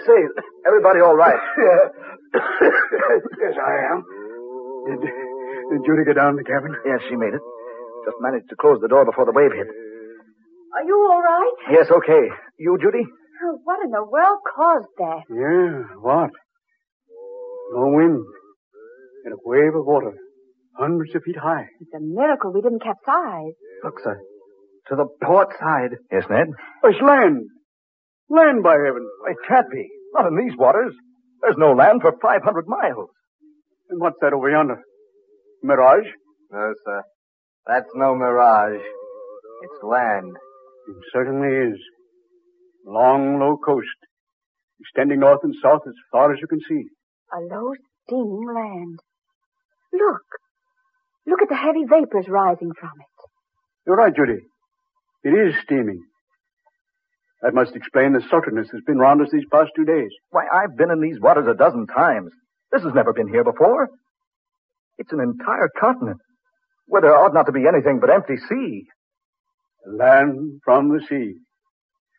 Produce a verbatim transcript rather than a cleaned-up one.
say, everybody all right? Yes, I am. Did, did Judy get down in the cabin? Yes, she made it. Just managed to close the door before the wave hit. Are you all right? Yes, okay. You, Judy? Oh, what in the world caused that? Yeah, what? No wind. And a wave of water. Hundreds of feet high. It's a miracle we didn't capsize. Look, sir. To the port side. Yes, Ned? It's land. Land, by heaven. It can't be. Not in these waters. There's no land for five hundred miles. And what's that over yonder? Mirage? No, sir. That's no mirage. It's land. It certainly is. Long, low coast. Extending north and south as far as you can see. A low, steaming land. Look. Look at the heavy vapors rising from it. You're right, Judy. It is steaming. That must explain the sultriness that's been round us these past two days. Why, I've been in these waters a dozen times. This has never been here before. It's an entire continent, where there ought not to be anything but empty sea. Land from the sea.